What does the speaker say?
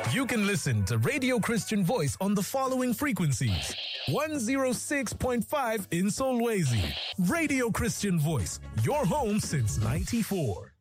You can listen to Radio Christian Voice on the following frequencies. 106.5 in Solwezi. Radio Christian Voice, your home since '94.